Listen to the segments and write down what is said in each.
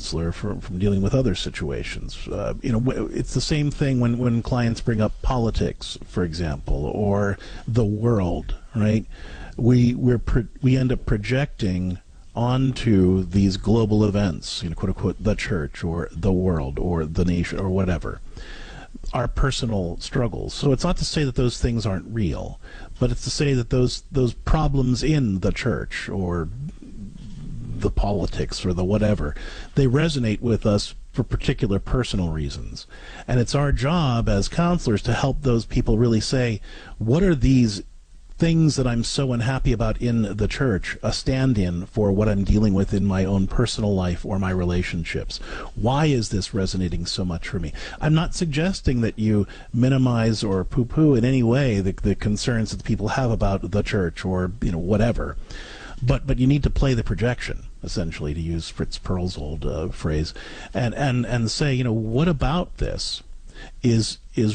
counselor from dealing with other situations. It's the same thing when clients bring up politics, for example, or the world, right? We end up projecting onto these global events, quote unquote, the church or the world or the nation or whatever, our personal struggles. So it's not to say that those things aren't real, but it's to say that those problems in the church or the politics or the whatever, they resonate with us for particular personal reasons. And it's our job as counselors to help those people really say, what are these things that I'm so unhappy about in the church a stand-in for what I'm dealing with in my own personal life or my relationships? Why is this resonating so much for me? I'm not suggesting that you minimize or poo-poo in any way the concerns that people have about the church or whatever. But you need to play the projection, essentially, to use Fritz Perls' old phrase, and say, what about this is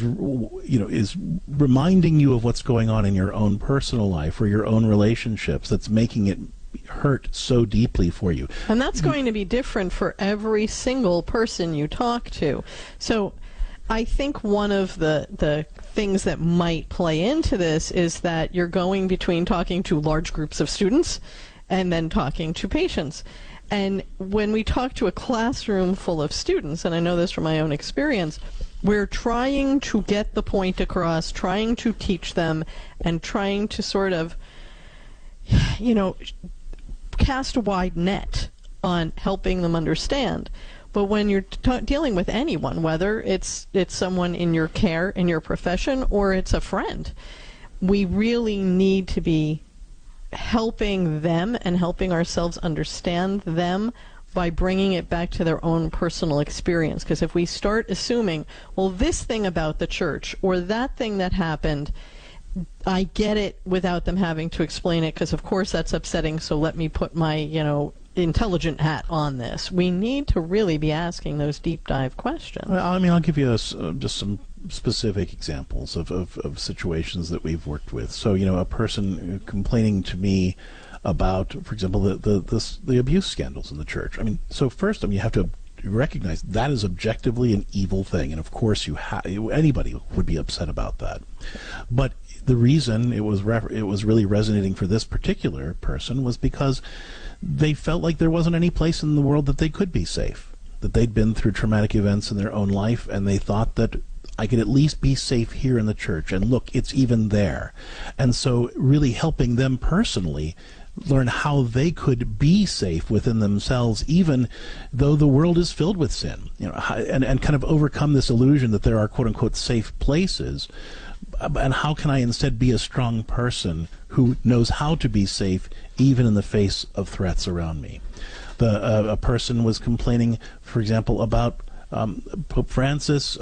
reminding you of what's going on in your own personal life or your own relationships that's making it hurt so deeply for you. And that's going to be different for every single person you talk to. So I think one of the things that might play into this is that you're going between talking to large groups of students and then talking to patients. And when we talk to a classroom full of students, and I know this from my own experience, we're trying to get the point across, trying to teach them, and trying to sort of, cast a wide net on helping them understand. But when you're dealing with anyone, whether it's someone in your care, in your profession, or it's a friend, we really need to be helping them and helping ourselves understand them by bringing it back to their own personal experience. Because if we start assuming, well, this thing about the church or that thing that happened, I get it without them having to explain it, because of course that's upsetting, so let me put my, intelligent hat on this. We need to really be asking those deep dive questions. I'll give you just some specific examples of situations that we've worked with. So, a person complaining to me about, for example, the abuse scandals in the church. So first, you have to recognize that is objectively an evil thing, and of course anybody would be upset about that. But the reason it was really resonating for this particular person was because they felt like there wasn't any place in the world that they could be safe, that they'd been through traumatic events in their own life, and they thought that I could at least be safe here in the church, and look, it's even there. And so really helping them personally learn how they could be safe within themselves, even though the world is filled with sin, and kind of overcome this illusion that there are quote-unquote safe places. And how can I instead be a strong person who knows how to be safe even in the face of threats around me? A person was complaining, for example, about Pope Francis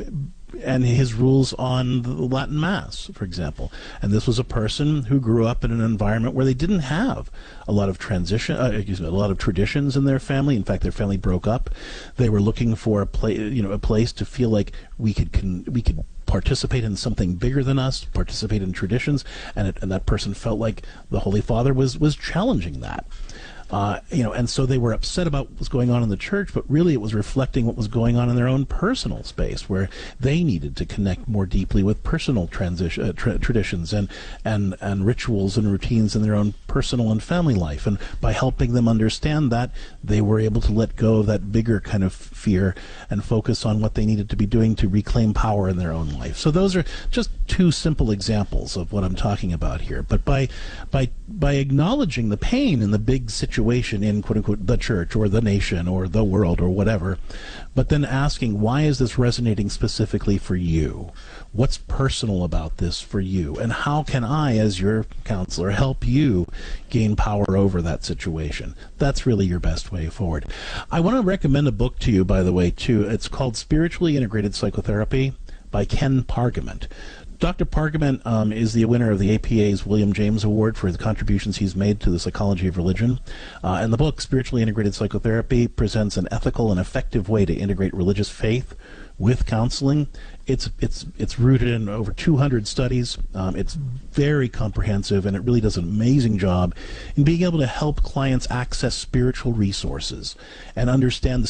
and his rules on the Latin Mass, for example. And this was a person who grew up in an environment where they didn't have a lot of a lot of traditions in their family. In fact, their family broke up. They were looking for a place to feel like we could participate in something bigger than us, participate in traditions, and that person felt like the Holy Father was challenging that. And so they were upset about what was going on in the church, but really it was reflecting what was going on in their own personal space, where they needed to connect more deeply with personal traditions and rituals and routines in their own personal and family life. And by helping them understand that, they were able to let go of that bigger kind of fear and focus on what they needed to be doing to reclaim power in their own life. So those are just two simple examples of what I'm talking about here. But by acknowledging the pain in the big situation in quote-unquote the church or the nation or the world or whatever, but then asking, why is this resonating specifically for you? What's personal about this for you? And how can I, as your counselor, help you gain power over that situation? That's really your best way forward. I want to recommend a book to you, by the way, too. It's called Spiritually Integrated Psychotherapy by Ken Pargament. Dr. Pargament is the winner of the APA's William James Award for the contributions he's made to the psychology of religion. And the book, Spiritually Integrated Psychotherapy, presents an ethical and effective way to integrate religious faith with counseling. It's rooted in over 200 studies. It's very comprehensive, and it really does an amazing job in being able to help clients access spiritual resources and understand the